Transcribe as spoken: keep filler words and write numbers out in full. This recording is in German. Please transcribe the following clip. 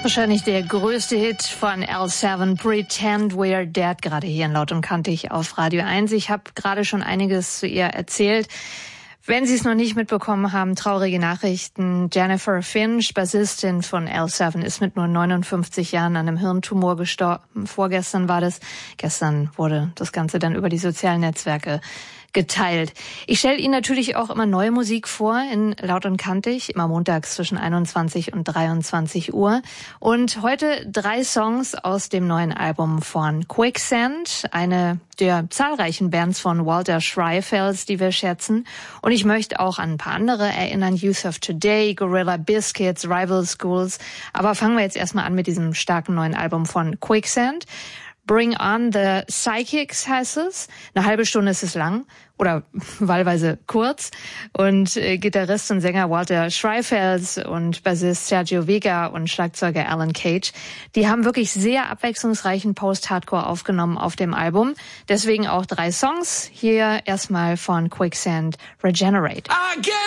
Wahrscheinlich der größte Hit von L sieben, Pretend We're Dead, gerade hier in Laut und Kantig auf Radio eins. Ich habe gerade schon einiges zu ihr erzählt. Wenn Sie es noch nicht mitbekommen haben, traurige Nachrichten. Jennifer Finch, Bassistin von L sieben, ist mit nur neunundfünfzig Jahren an einem Hirntumor gestorben. Vorgestern war das. Gestern wurde das Ganze dann über die sozialen Netzwerke geteilt. Ich stelle Ihnen natürlich auch immer neue Musik vor in Laut und Kantig, immer montags zwischen einundzwanzig und dreiundzwanzig Uhr. Und heute drei Songs aus dem neuen Album von Quicksand, eine der zahlreichen Bands von Walter Schreifels, die wir schätzen. Und ich möchte auch an ein paar andere erinnern, Youth of Today, Gorilla Biscuits, Rival Schools. Aber fangen wir jetzt erstmal an mit diesem starken neuen Album von Quicksand. Bring on the Psychics heißt es. Eine halbe Stunde ist es lang oder wahlweise kurz. Und äh, Gitarrist und Sänger Walter Schreifels und Bassist Sergio Vega und Schlagzeuger Alan Cage, die haben wirklich sehr abwechslungsreichen Post-Hardcore aufgenommen auf dem Album. Deswegen auch drei Songs. Hier erstmal von Quicksand, Regenerate.